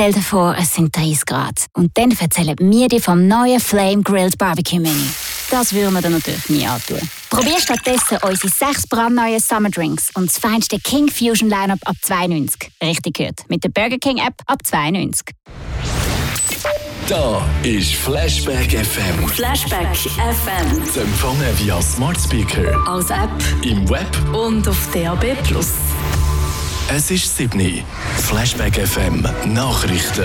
Stell dir vor, es sind 30 Grad. Und dann erzählen wir dir vom neuen Flame Grilled Barbecue Menü. Das würden wir dir natürlich nie antun. Probier stattdessen unsere 6 brandneuen Summer Drinks und das feinste King Fusion Lineup ab 2,90. Richtig gehört. Mit der Burger King App ab 2,90. Da ist Flashback FM. Flashback FM. Zu empfangen via Smart Speaker, Als App im Web und auf DAB+. Es ist 7. Flashback FM Nachrichten.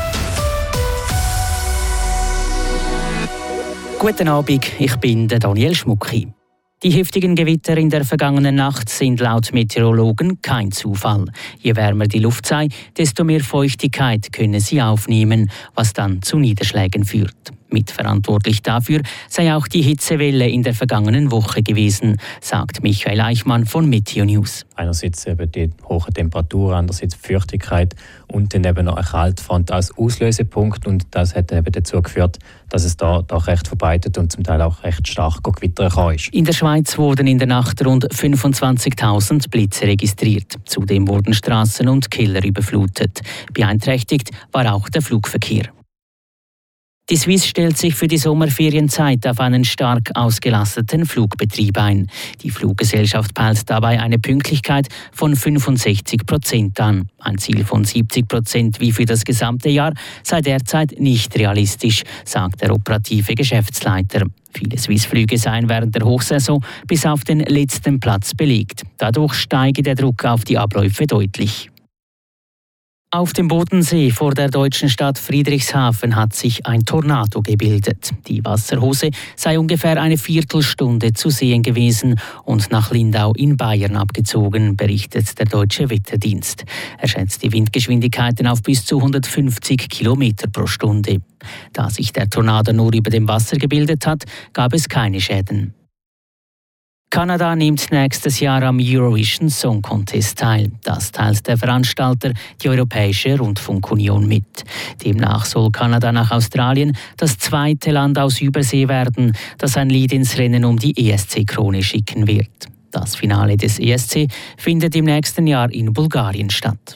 Guten Abend, ich bin Daniel Schmucki. Die heftigen Gewitter in der vergangenen Nacht sind laut Meteorologen kein Zufall. Je wärmer die Luft sei, desto mehr Feuchtigkeit können sie aufnehmen, was dann zu Niederschlägen führt. Mitverantwortlich dafür sei auch die Hitzewelle in der vergangenen Woche gewesen, sagt Michael Eichmann von Meteo News. Einerseits eben die hohe Temperatur, andererseits Feuchtigkeit und dann eben noch ein Kaltfront als Auslösepunkt. Und das hat eben dazu geführt, dass es da recht verbreitet und zum Teil auch recht stark gewittern kann. In der Schweiz wurden in der Nacht rund 25.000 Blitze registriert. Zudem wurden Straßen und Keller überflutet. Beeinträchtigt war auch der Flugverkehr. Die Swiss stellt sich für die Sommerferienzeit auf einen stark ausgelasteten Flugbetrieb ein. Die Fluggesellschaft peilt dabei eine Pünktlichkeit von 65% an. Ein Ziel von 70% wie für das gesamte Jahr sei derzeit nicht realistisch, sagt der operative Geschäftsleiter. Viele Swiss-Flüge seien während der Hochsaison bis auf den letzten Platz belegt. Dadurch steige der Druck auf die Abläufe deutlich. Auf dem Bodensee vor der deutschen Stadt Friedrichshafen hat sich ein Tornado gebildet. Die Wasserhose sei ungefähr eine Viertelstunde zu sehen gewesen und nach Lindau in Bayern abgezogen, berichtet der Deutsche Wetterdienst. Er schätzt die Windgeschwindigkeiten auf bis zu 150 km pro Stunde. Da sich der Tornado nur über dem Wasser gebildet hat, gab es keine Schäden. Kanada nimmt nächstes Jahr am Eurovision Song Contest teil. Das teilt der Veranstalter, die Europäische Rundfunkunion, mit. Demnach soll Kanada nach Australien das zweite Land aus Übersee werden, das ein Lied ins Rennen um die ESC-Krone schicken wird. Das Finale des ESC findet im nächsten Jahr in Bulgarien statt.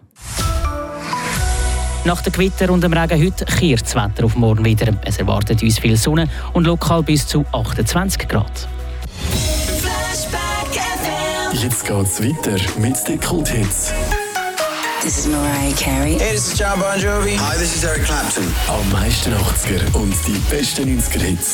Nach dem Gewitter und dem Regen heute kehrt das Wetter auf morgen wieder. Es erwartet uns viel Sonne und lokal bis zu 28 Grad. Jetzt geht's weiter mit den Kulthits. This is Mariah Carey. Hey, this is John Bon Jovi. Hi, this is Eric Clapton. Am meisten 80er und die besten 90er-Hits.